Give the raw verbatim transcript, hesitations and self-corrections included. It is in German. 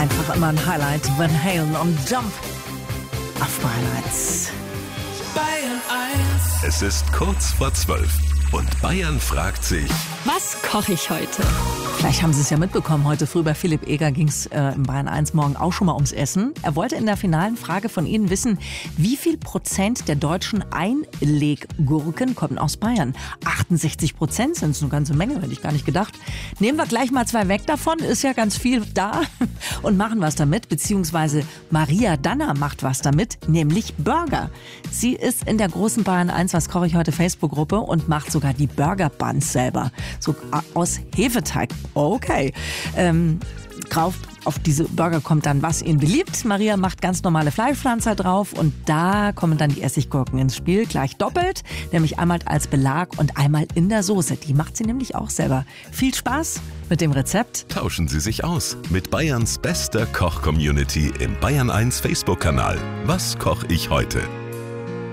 Einfach immer ein Highlight. Van Halen und Jump auf Bayern eins. Bayern eins. Es ist kurz vor zwölf und Bayern fragt sich: Was koche ich heute? Vielleicht haben Sie es ja mitbekommen, heute früh bei Philipp Eger ging es äh, im Bayern eins Morgen auch schon mal ums Essen. Er wollte in der finalen Frage von Ihnen wissen, wie viel Prozent der deutschen Einleggurken kommen aus Bayern? achtundsechzig Prozent sind es, eine ganze Menge, hätte ich gar nicht gedacht. Nehmen wir gleich mal zwei weg davon, ist ja ganz viel da, und machen was damit, beziehungsweise Maria Danner macht was damit, nämlich Burger. Sie ist in der großen Bayern eins, was koche ich heute Facebook-Gruppe, und macht sogar die Burger Buns selber, so aus Hefeteig. Okay. Ähm, drauf, auf diese Burger kommt dann, was Ihnen beliebt. Maria macht ganz normale Fleischpflanzer drauf und da kommen dann die Essiggurken ins Spiel, gleich doppelt, nämlich einmal als Belag und einmal in der Soße. Die macht sie nämlich auch selber. Viel Spaß mit dem Rezept. Tauschen Sie sich aus mit Bayerns bester Koch-Community im Bayern eins Facebook-Kanal. Was koche ich heute?